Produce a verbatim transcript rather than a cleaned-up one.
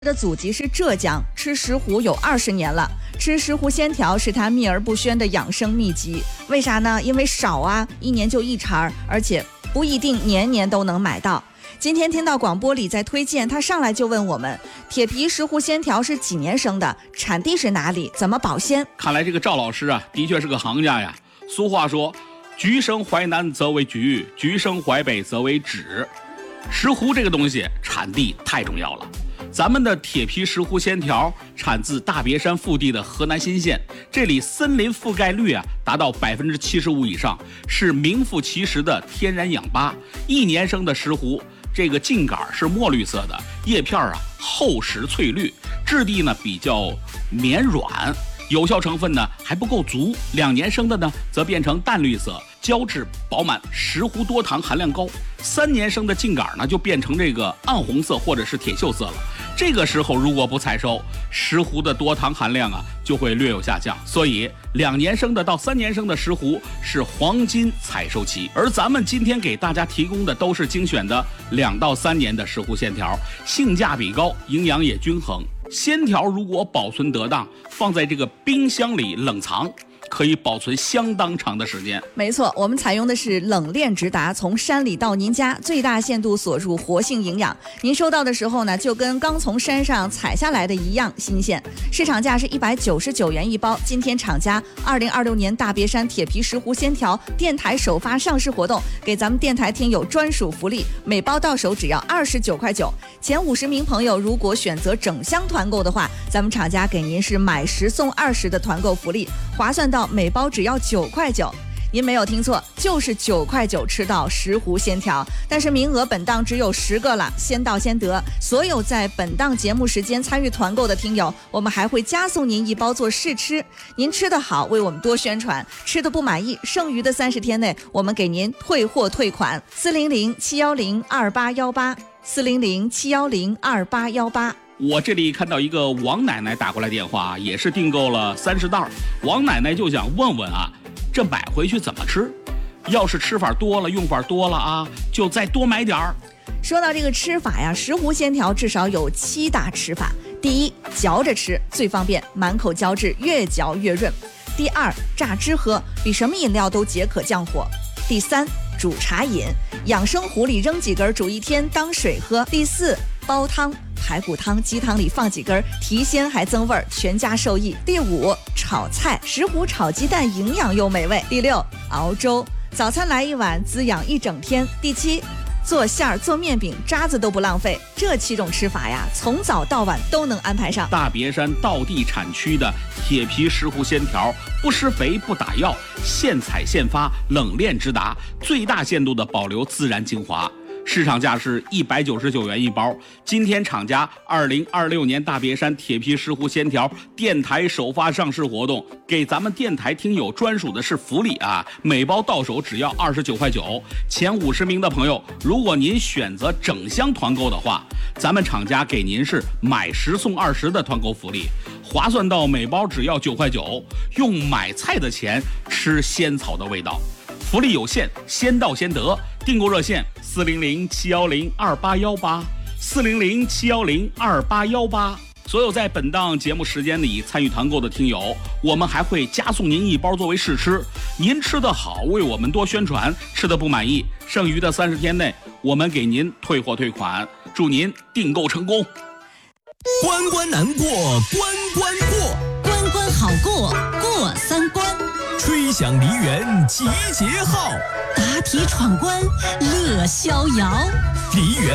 的祖籍是浙江，吃石斛有二十年了。吃石斛鲜条是他秘而不宣的养生秘籍。为啥呢？因为少啊，一年就一茬，而且不一定年年都能买到。今天听到广播里在推荐，他上来就问我们：铁皮石斛鲜条是几年生的？产地是哪里？怎么保鲜？ 看来这个赵老师啊，的确是个行家呀。俗话说，橘生淮南则为橘，橘生淮北则为枳。石斛这个东西产地太重要了。咱们的铁皮石斛鲜条产自大别山腹地的河南新县，这里森林覆盖率啊达到百分之七十五以上，是名副其实的天然氧吧。一年生的石斛，这个茎秆是墨绿色的，叶片啊厚实翠绿，质地呢比较绵软，有效成分呢还不够足。两年生的呢则变成淡绿色，胶质饱满，石斛多糖含量高。三年生的茎秆呢就变成这个暗红色或者是铁锈色了。这个时候如果不采收，石斛的多糖含量啊就会略有下降。所以两年生的到三年生的石斛是黄金采收期，而咱们今天给大家提供的都是精选的两到三年的石斛鲜条，性价比高，营养也均衡。鲜条如果保存得当，放在这个冰箱里冷藏，可以保存相当长的时间。 没错，我们采用的是冷链直达，从山里到您家，最大限度锁入活性营养。您收到的时候呢，就跟刚从山上采下来的一样新鲜。市场价是一百九十九元一包。今天厂家二零二六年大别山铁皮石斛鲜条电台首发上市活动，给咱们电台听友专属福利，每包到手只要二十九块九。前五十名朋友如果选择整箱团购的话，咱们厂家给您是买十送二十的团购福利，划算到每包只要九块九。您没有听错，就是九块九吃到石斛鲜条。但是名额本档只有十个了，先到先得。所有在本档节目时间参与团购的听友，我们还会加送您一包做试吃。您吃得好，为我们多宣传；吃的不满意，剩余的三十天内，我们给您退货退款。四零零七幺零二八幺八，四零零七幺零二八幺八。 我这里看到一个王奶奶打过来电话，也是订购了三十袋。王奶奶就想问问啊，这买回去怎么吃？要是吃法多了，用法多了啊，就再多买点儿。 说到这个吃法呀，石斛鲜条至少有七大吃法。第一，嚼着吃最方便，满口胶质，越嚼越润。第二，榨汁喝，比什么饮料都解渴降火。第三，煮茶饮，养生壶里扔几根，煮一天当水喝。第四，煲汤，排骨汤、鸡汤里放几根，提鲜还增味儿，全家受益。第五，炒菜，石斛炒鸡蛋，营养又美味。第六，熬粥，早餐来一碗，滋养一整天。第七，做馅儿、做面饼，渣子都不浪费。这七种吃法呀，从早到晚都能安排上。 大别山道地产区的铁皮石斛鲜条，不施肥不打药，现采现发，冷链直达，最大限度的保留自然精华。市场价是一百九十九元一包。今天厂家二零二六年大别山铁皮石斛鲜条电台首发上市活动，给咱们电台听友专属的是福利啊！每包到手只要二十九块九。前五十名的朋友，如果您选择整箱团购的话，咱们厂家给您是买十送二十的团购福利，划算到每包只要九块九，用买菜的钱吃仙草的味道。福利有限，先到先得。订购热线四零零七幺零二八幺八，四零零七幺零二八幺八。所有在本档节目时间里参与团购的听友，我们还会加送您一包作为试吃。您吃得好，为我们多宣传；吃得不满意，剩余的三十天内，我们给您退货退款。祝您订购成功。 关关难过关关过， 关关好过过三关， 吹响梨园集结号， 答题闯关乐逍遥。 梨园